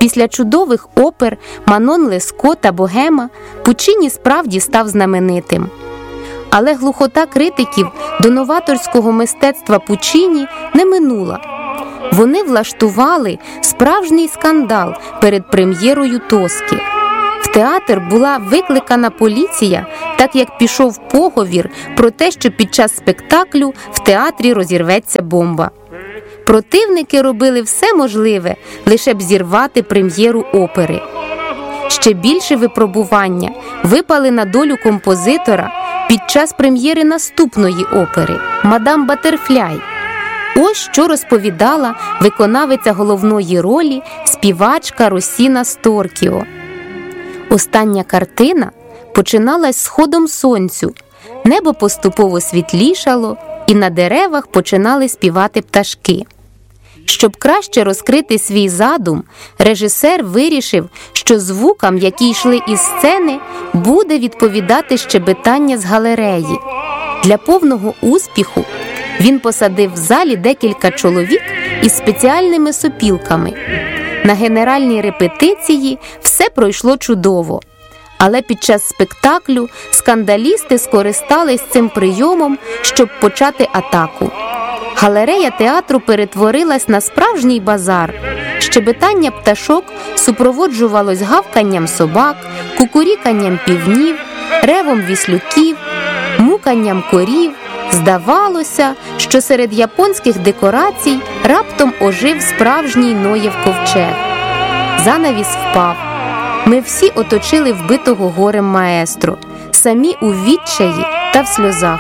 Після чудових опер «Манон Леско» та «Богема» Пуччіні справді став знаменитим. Але глухота критиків до новаторського мистецтва Пуччіні не минула. Вони влаштували справжній скандал перед прем'єрою «Тоски». В театр була викликана поліція, так як пішов поговір про те, що під час спектаклю в театрі розірветься бомба. Противники робили все можливе, лише б зірвати прем'єру опери. Ще більше випробування випали на долю композитора під час прем'єри наступної опери «Мадам Баттерфляй». Ось що розповідала виконавиця головної ролі, співачка Росіна Сторкіо. Остання картина починалась сходом сонцю, небо поступово світлішало, і на деревах починали співати пташки. Щоб краще розкрити свій задум, режисер вирішив, що звукам, які йшли із сцени, буде відповідати щебетання з галереї. Для повного успіху він посадив в залі декілька чоловік із спеціальними сопілками. На генеральній репетиції все пройшло чудово. Але під час спектаклю скандалісти скористались цим прийомом, щоб почати атаку. Галерея театру перетворилась на справжній базар. Щебетання пташок супроводжувалось гавканням собак, кукуріканням півнів, ревом віслюків, муканням корів. Здавалося, що серед японських декорацій раптом ожив справжній Ноєв ковчег. Занавіс впав. Ми всі оточили вбитого горем маестро, самі у відчаї та в сльозах.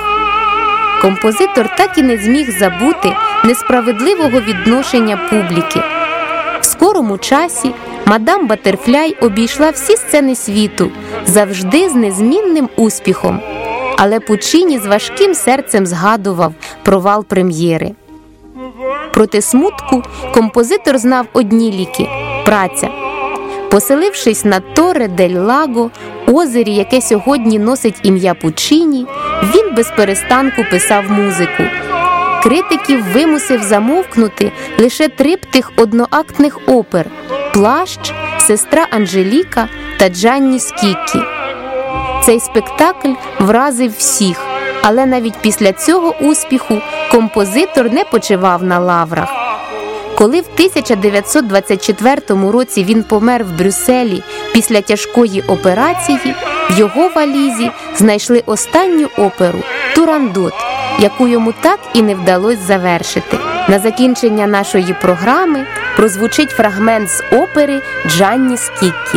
Композитор так і не зміг забути несправедливого відношення публіки. В скорому часі «Мадам Баттерфляй» обійшла всі сцени світу, завжди з незмінним успіхом. Але Пуччіні з важким серцем згадував провал прем'єри. Проти смутку композитор знав одні ліки – праця. Поселившись на Торре-дель-Лаго, озері, яке сьогодні носить ім'я Пуччіні, він без перестанку писав музику. Критиків вимусив замовкнути лише триптих одноактних опер «Плащ», «Сестра Анжеліка» та «Джанні Скіккі». Цей спектакль вразив всіх, але навіть після цього успіху композитор не почивав на лаврах. Коли в 1924 році він помер в Брюсселі після тяжкої операції, в його валізі знайшли останню оперу «Турандот», яку йому так і не вдалося завершити. На закінчення нашої програми прозвучить фрагмент з опери «Джанні Скіккі».